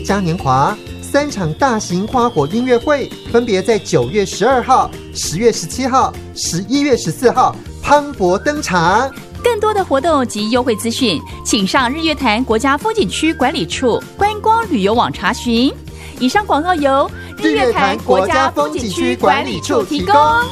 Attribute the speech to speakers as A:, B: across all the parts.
A: 嘉年华，3场大型花火音乐会分别在9月12号、10月17号、11月14号磅礴登场。
B: 更多的活动及优惠资讯，请上日月潭国家风景区管理处观光旅游网查询。以上广告由日月潭国家风景区管理处提供。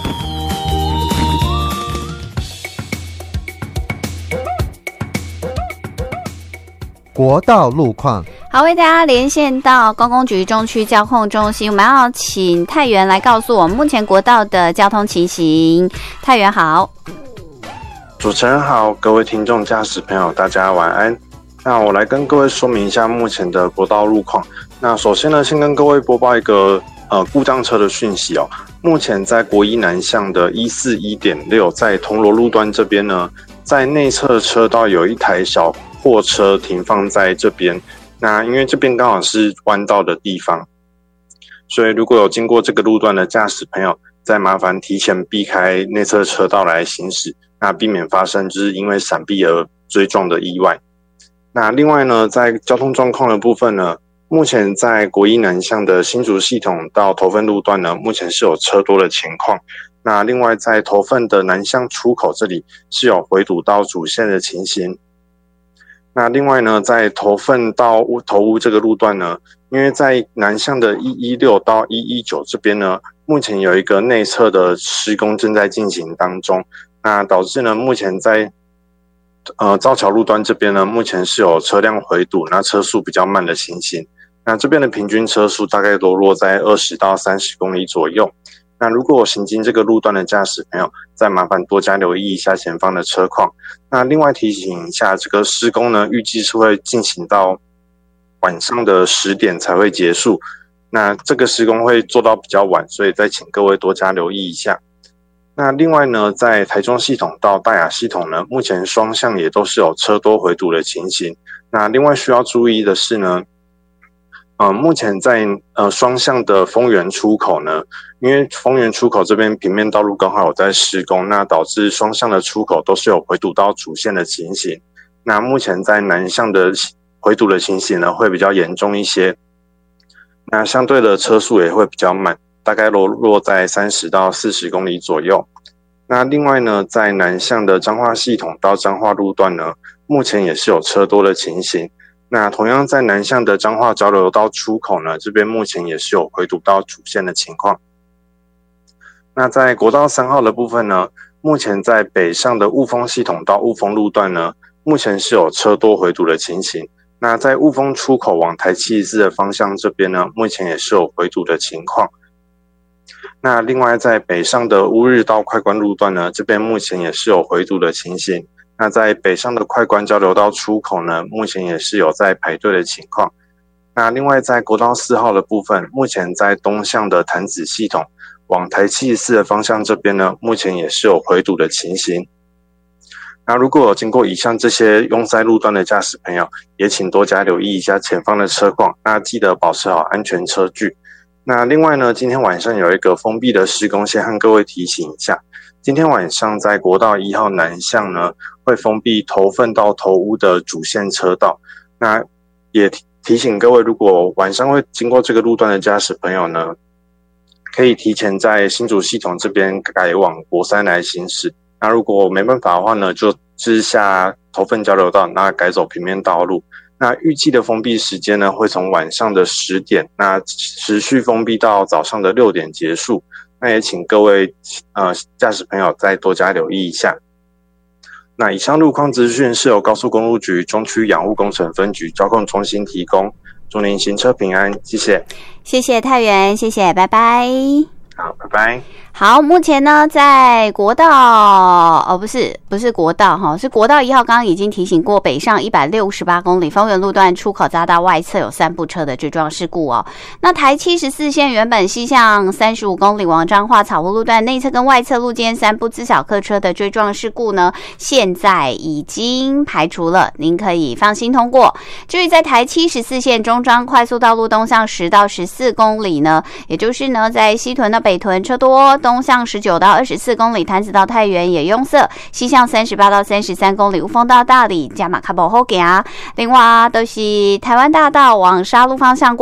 A: 国道路况，
C: 好，为大家连线到公共局中区交控中心，我们要请泰源来告诉我们目前国道的交通情形。泰源好。
D: 主持人好，各位听众驾驶朋友大家晚安。那我来跟各位说明一下目前的国道路况。那首先呢，先跟各位播报一个故障车的讯息哦。目前在国一南向的141.6，在铜锣路段这边呢，在内侧车道有一台小货车停放在这边，那因为这边刚好是弯道的地方，所以如果有经过这个路段的驾驶朋友，再麻烦提前避开内侧车道来行驶，那避免发生就是因为闪避而追撞的意外。那另外呢，在交通状况的部分呢，目前在国一南向的新竹系统到头份路段呢，目前是有车多的情况。那另外在头份的南向出口这里是有回堵到主线的情形。那另外呢，在头份到头屋这个路段呢，因为在南向的116到119这边呢，目前有一个内侧的施工正在进行当中，那导致呢，目前在造桥路段这边呢，目前是有车辆回堵，那车速比较慢的情形。那这边的平均车速大概都落在20到30公里左右。那如果行经这个路段的驾驶朋友，再麻烦多加留意一下前方的车况。那另外提醒一下，这个施工呢，预计是会进行到晚上的10点才会结束。那这个施工会做到比较晚，所以再请各位多加留意一下。那另外呢，在台中系统到大雅系统呢，目前双向也都是有车多回堵的情形。那另外需要注意的是呢，目前在双向的丰原出口呢，因为丰原出口这边平面道路刚好有在施工，那导致双向的出口都是有回堵到主线的情形。那目前在南向的回堵的情形呢，会比较严重一些。那相对的车速也会比较慢，大概落在30到40公里左右。那另外呢，在南向的彰化系统到彰化路段呢，目前也是有车多的情形。那同样在南向的彰化交流道出口呢，这边目前也是有回堵到主线的情况。那在国道3号的部分呢，目前在北上的雾峰系统到雾峰路段呢，目前是有车多回堵的情形。那在雾峰出口往台74的方向这边呢，目前也是有回堵的情况。那另外在北上的乌日到快关路段呢，这边目前也是有回堵的情形。那在北上的快关交流道出口呢，目前也是有在排队的情况。那另外在国道4号的部分，目前在东向的潭子系统往台74的方向这边呢，目前也是有回堵的情形。那如果有经过以上这些拥塞路段的驾驶朋友，也请多加留意一下前方的车况，那记得保持好安全车距。那另外呢，今天晚上有一个封闭的施工，先和各位提醒一下。今天晚上在国道1号南向呢，会封闭头份到头屋的主线车道。那也提醒各位，如果晚上会经过这个路段的驾驶朋友呢，可以提前在新竹系统这边改往国3来行驶。那如果没办法的话呢，就直下头份交流道，那改走平面道路。那预计的封闭时间呢，会从晚上的10点，那持续封闭到早上的6点结束。那也请各位驾驶朋友再多加留意一下。那以上路况资讯是由高速公路局中区养护工程分局交控中心提供，祝您行车平安，谢谢。
C: 谢谢泰源，谢谢，拜拜。
D: 好，拜拜。
C: 好，目前呢，在国道不是国道哈，是国道1号，刚刚已经提醒过，北上168公里丰原路段出口匝道外侧有3部车的追撞事故哦。那台74线原本西向35公里往彰化草湖路段内侧跟外侧路间3部自小客车的追撞事故呢，现在已经排除了，您可以放心通过。至于在台74线中彰快速道路东向10到14公里呢，也就是呢，在西屯到北屯车多，东向19到24公里，潭子到太原也拥塞，西向38到33公里，雾峰到大里加马卡堡后行。另外都是台湾大道往沙鹿方向过